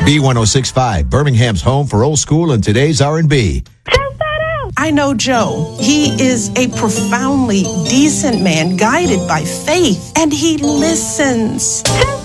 B1065, Birmingham's home for old school and today's R&B. I know Joe. He is a profoundly decent man guided by faith, and he listens.